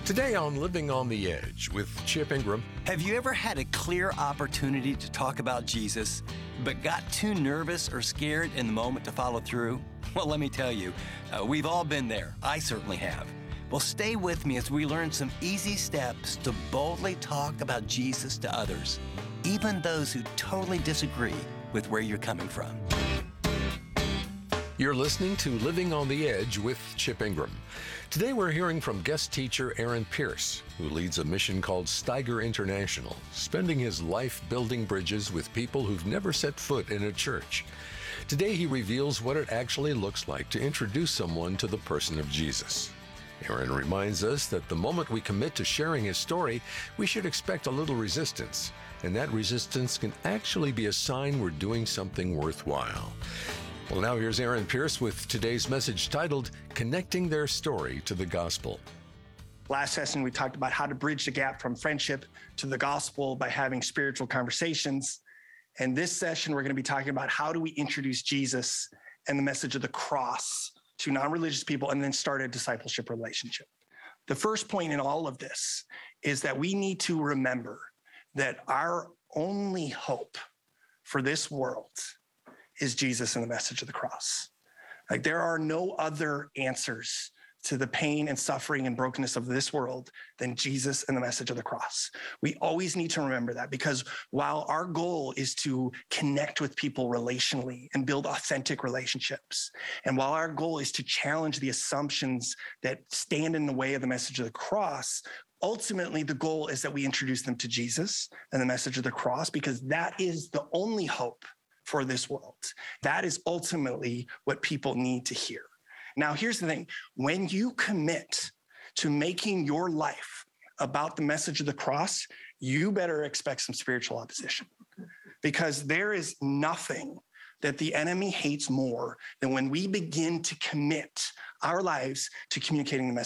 Today on Living on the Edge with Chip Ingram. Have you ever had a clear opportunity to talk about Jesus, but got too nervous or scared in the moment to follow through? Well, let me tell you, we've all been there. I certainly have. Well, stay with me as we learn some easy steps to boldly talk about Jesus to others, even those who totally disagree with where you're coming from. You're listening to Living on the Edge with Chip Ingram. Today we're hearing from guest teacher Aaron Pierce, who leads a mission called Steiger International, spending his life building bridges with people who've never set foot in a church. Today he reveals what it actually looks like to introduce someone to the person of Jesus. Aaron reminds us that the moment we commit to sharing his story, we should expect a little resistance, and that resistance can actually be a sign we're doing something worthwhile. Well, now here's Aaron Pierce with today's message titled, Connecting Their Story to the Gospel. Last session, we talked about how to bridge the gap from friendship to the gospel by having spiritual conversations. And this session, we're going to be talking about how do we introduce Jesus and the message of the cross to non-religious people and then start a discipleship relationship. The first point in all of this is that we need to remember that our only hope for this world is Jesus and the message of the cross. Like, there are no other answers to the pain and suffering and brokenness of this world than Jesus and the message of the cross. We always need to remember that, because while our goal is to connect with people relationally and build authentic relationships, and while our goal is to challenge the assumptions that stand in the way of the message of the cross, ultimately the goal is that we introduce them to Jesus and the message of the cross, because that is the only hope for this world. That is ultimately what people need to hear. Now, here's the thing. When you commit to making your life about the message of the cross, you better expect some spiritual opposition, because there is nothing that the enemy hates more than when we begin to commit our lives to communicating the message